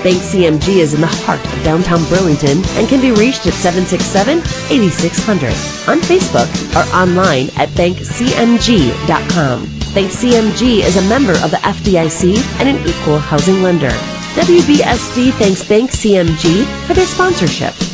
Bank CMG is in the heart of downtown Burlington and can be reached at 767-8600 on Facebook or online at bankcmg.com. Bank CMG is a member of the FDIC and an equal housing lender. WBSD thanks Bank CMG for their sponsorship.